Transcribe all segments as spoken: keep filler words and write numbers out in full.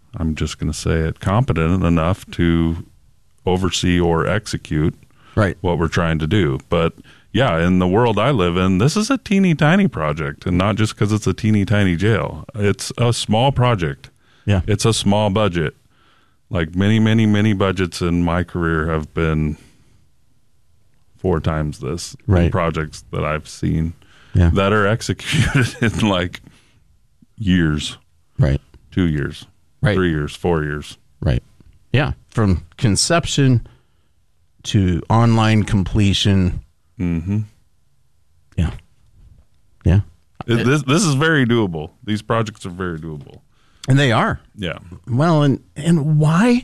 I'm just going to say it, competent enough to oversee or execute right. what we're trying to do. But yeah, in the world I live in, this is a teeny tiny project, and not just because it's a teeny tiny jail. It's a small project. Yeah. It's a small budget. Like many, many, many budgets in my career have been four times this right. in projects that I've seen yeah. that are executed in like years. Right. Two years. Right. Three years, four years. Right. Yeah. From conception to online completion. Mm-hmm. Yeah. Yeah. It, this this is very doable. These projects are very doable. And they are. Yeah. Well, and and why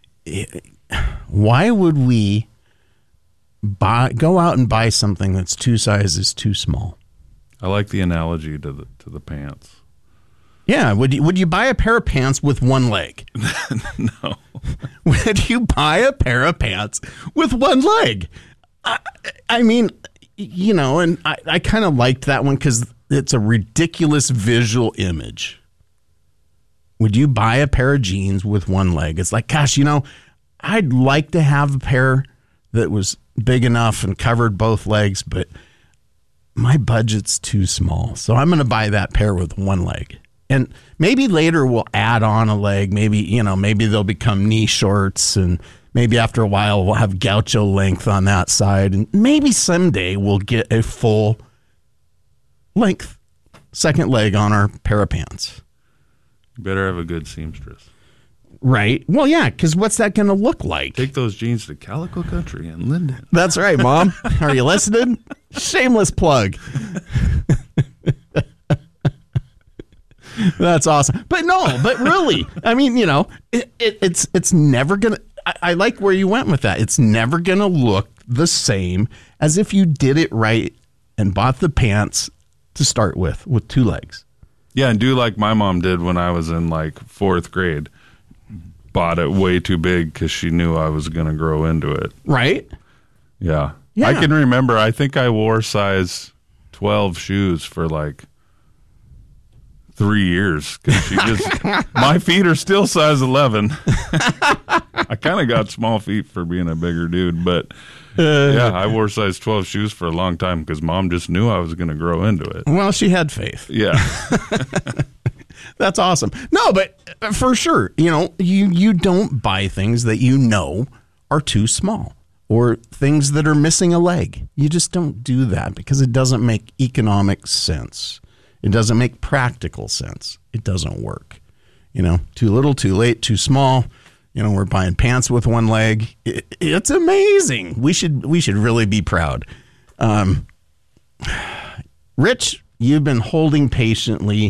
why would we buy go out and buy something that's two sizes too small? I like the analogy to the to the pants. Yeah, would you, would you buy a pair of pants with one leg? No. Would you buy a pair of pants with one leg? I, I mean, you know, and I, I kind of liked that one because it's a ridiculous visual image. Would you buy a pair of jeans with one leg? It's like, gosh, you know, I'd like to have a pair that was big enough and covered both legs, but my budget's too small. So I'm going to buy that pair with one leg. And maybe later we'll add on a leg. Maybe, you know, maybe they'll become knee shorts, and maybe after a while we'll have gaucho length on that side. And maybe someday we'll get a full length second leg on our pair of pants. You better have a good seamstress. Right. Well, yeah, because what's that going to look like? Take those jeans to Calico Country in Linden. That's right, Mom. Are you listening? Shameless plug. That's awesome. But no, but really, I mean, you know, it, it, it's it's never going to, I like where you went with that. It's never going to look the same as if you did it right and bought the pants to start with, with two legs. Yeah, and do like my mom did when I was in like fourth grade. Bought it way too big because she knew I was going to grow into it. Right? Yeah. yeah. I can remember, I think I wore size twelve shoes for like three years. Cause she just, my feet are still size eleven. I kind of got small feet for being a bigger dude, but uh, yeah, I wore size twelve shoes for a long time because Mom just knew I was going to grow into it. Well, she had faith. Yeah. That's awesome. No, but for sure, you know, you, you don't buy things that you know are too small or things that are missing a leg. You just don't do that because it doesn't make economic sense. It doesn't make practical sense. It doesn't work. You know, too little, too late, too small. You know, we're buying pants with one leg. It, it's amazing. We should we should really be proud. Um, Rich, you've been holding patiently.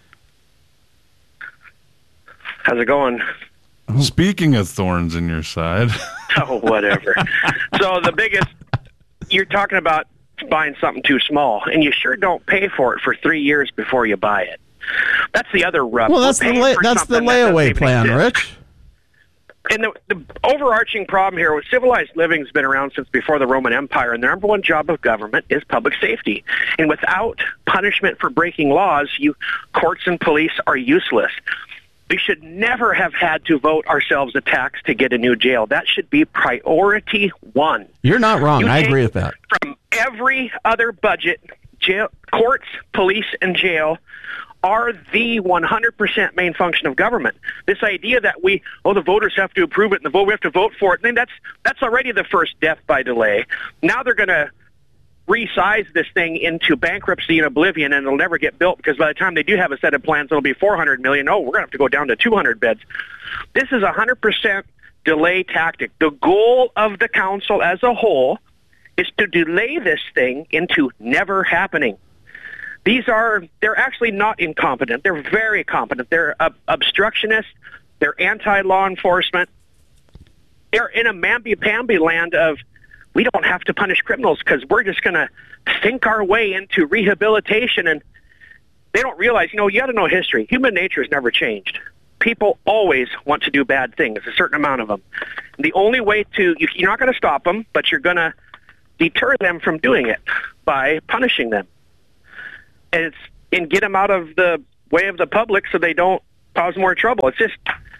How's it going? Speaking of thorns in your side. Oh, whatever. So the biggest, you're talking about buying something too small, and you sure don't pay for it for three years before you buy it. That's the other rub. Well, that's the lay, that's the layaway plan, Rich. And the, the overarching problem here with civilized living has been around since before the Roman Empire, and the number one job of government is public safety. And without punishment for breaking laws, you courts and police are useless. We should never have had to vote ourselves a tax to get a new jail. That should be priority one. You're not wrong. You I agree with that. From every other budget, jail, courts, police, and jail are the one hundred percent main function of government. This idea that we, oh, the voters have to approve it and the vote we have to vote for it, then that's that's already the first death by delay. Now they're going to resize this thing into bankruptcy and oblivion, and it'll never get built because by the time they do have a set of plans, it'll be four hundred million. Oh, we're going to have to go down to two hundred beds. This is a one hundred percent delay tactic. The goal of the council as a whole is to delay this thing into never happening. These are, they're actually not incompetent. They're very competent. They're ob- obstructionists. They're anti-law enforcement. They're in a mamby-pamby land of, we don't have to punish criminals because we're just going to think our way into rehabilitation. And they don't realize, you know, you got to know history. Human nature has never changed. People always want to do bad things, a certain amount of them. And the only way to, you're not going to stop them, but you're going to deter them from doing it by punishing them. And it's and get them out of the way of the public so they don't cause more trouble. It's just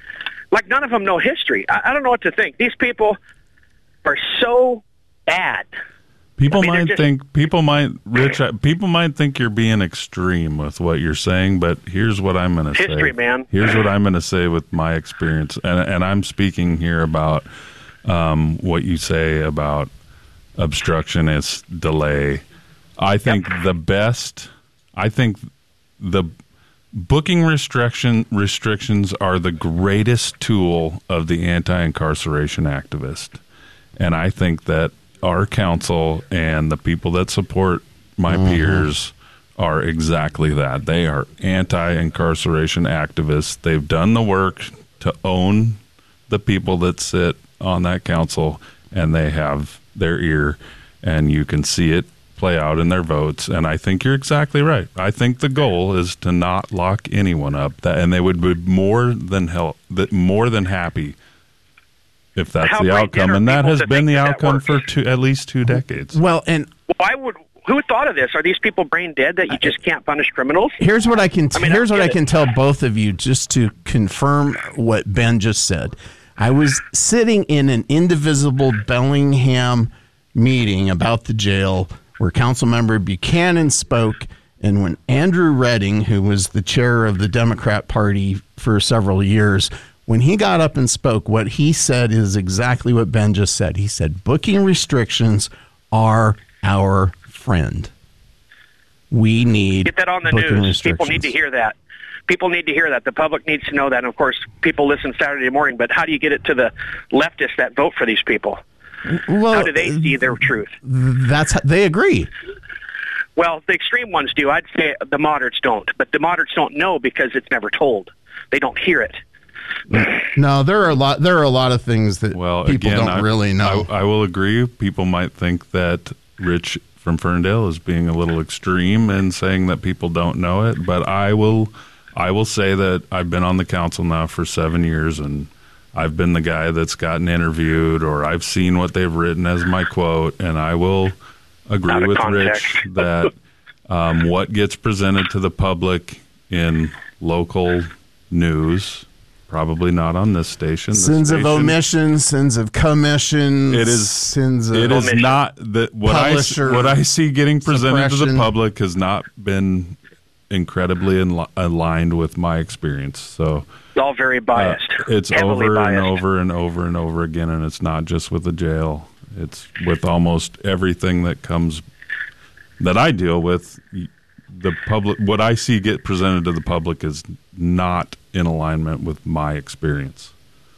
Like none of them know history. I, I don't know what to think. These people are so bad. People I mean, might just, think people might Rich. People might think you're being extreme with what you're saying, but here's what I'm going to say. History, man. Here's what I'm going to say with my experience, and and I'm speaking here about um, what you say about obstructionist delay. I think yep. the best. I think the booking restriction restrictions are the greatest tool of the anti-incarceration activist, and I think that our council and the people that support my mm-hmm. peers are exactly that. They are anti-incarceration activists. They've done the work to own the people that sit on that council, and they have their ear, and you can see it play out in their votes. And I think you're exactly right. I think the goal is to not lock anyone up, that, and they would be more than help, more than happy if that's How the outcome, and that has been the outcome for two, at least two decades. Well, and why would who thought of this? Are these people brain dead that you just can't punish criminals? Here's what I can. T- I mean, here's I what I it. can tell both of you, just to confirm what Ben just said. I was sitting in an indivisible Bellingham meeting about the jail where Councilmember Buchanan spoke, and when Andrew Redding, who was the chair of the Democrat Party for several years, when he got up and spoke, what he said is exactly what Ben just said. He said, booking restrictions are our friend. We need Get that on the booking news. People restrictions. need to hear that. People need to hear that. The public needs to know that. And, of course, people listen Saturday morning. But how do you get it to the leftists that vote for these people? Well, how do they see their truth? That's how, they agree. Well, the extreme ones do. I'd say the moderates don't. But the moderates don't know because it's never told. They don't hear it. No, there are a lot. There are a lot of things that well, people again, don't I, really know. I, I will agree. People might think that Rich from Ferndale is being a little extreme and saying that people don't know it. But I will, I will say that I've been on the council now for seven years, and I've been the guy that's gotten interviewed, or I've seen what they've written as my quote, and I will agree Out of with context. Rich that um, what gets presented to the public in local news. Probably not on this station. This sins station, of omission, sins of commission. It is sins of It is omission. not that what I Publisher what I see getting presented to the suppression. public has not been incredibly in, aligned with my experience. So It's all very biased. uh, it's Heavily over biased. and over and over and over again, and it's not just with the jail. It's with almost everything that comes that I deal with. The public, what I see get presented to the public is not in alignment with my experience.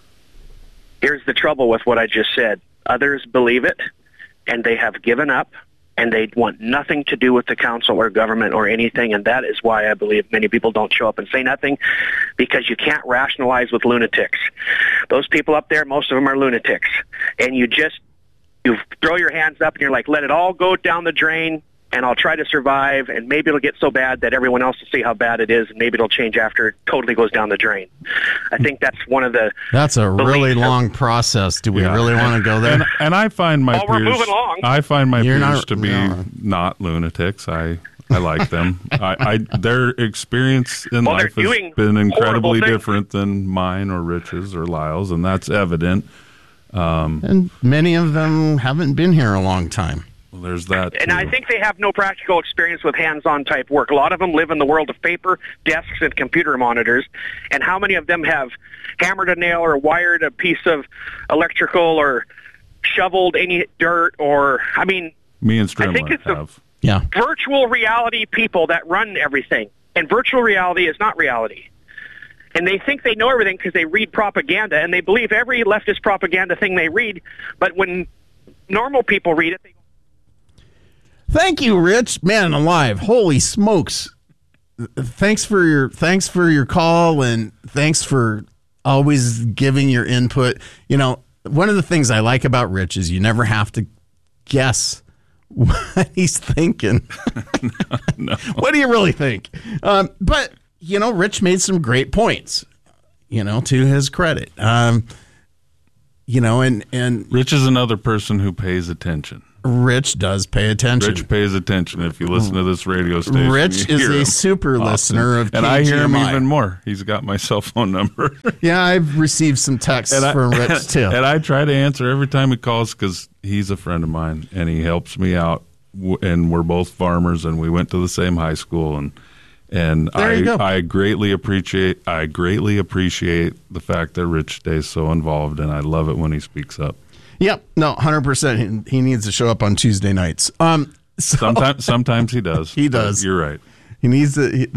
Here's the trouble with what I just said. Others believe it, and they have given up, and they want nothing to do with the council or government or anything, and that is why I believe many people don't show up and say nothing, because you can't rationalize with lunatics. Those people up there, most of them are lunatics, and you just you throw your hands up and you're like, let it all go down the drain, and I'll try to survive, and maybe it'll get so bad that everyone else will see how bad it is, and maybe it'll change after it totally goes down the drain. I think that's one of the... That's a really beliefs. long process. Do we Yeah. really want to go there? And, and I find my Oh, we're peers, moving along. I find my You're peers not- to be no. not lunatics. I I like them. I, I their experience in Well, they're life has doing been incredibly horrible things. different than mine or Rich's or Lyle's, and that's evident. And many of them haven't been here a long time. Well, there's that. And too. I think they have no practical experience with hands-on type work. A lot of them live in the world of paper, desks, and computer monitors. And how many of them have hammered a nail or wired a piece of electrical or shoveled any dirt or, I mean, me and I think Strimler it's a- have. Yeah. virtual reality people that run everything. And virtual reality is not reality. And they think they know everything because they read propaganda, and they believe every leftist propaganda thing they read. But when normal people read it, they go, Thank you, Rich. Man alive. Holy smokes. Thanks for your thanks for your call, and thanks for always giving your input. You know, one of the things I like about Rich is you never have to guess what he's thinking. no, no. What do you really think? Um, but, you know, Rich made some great points, you know, to his credit. Um, you know, and, and Rich is another person who pays attention. Rich does pay attention. Rich pays attention if you listen to this radio station. Rich you is hear a him. super Often. listener of And I hear him K G M I. even more. He's got my cell phone number. Yeah, I've received some texts And I- from Rich too. And I try to answer every time he calls because he's a friend of mine and he helps me out. W- And we're both farmers and we went to the same high school. And and There you I go. I greatly appreciate I greatly appreciate the fact that Rich stays so involved, and I love it when he speaks up. Yep, no, one hundred percent. He, he needs to show up on Tuesday nights. Um, so Sometimes sometimes he does. He but does. You're right. he needs to. He,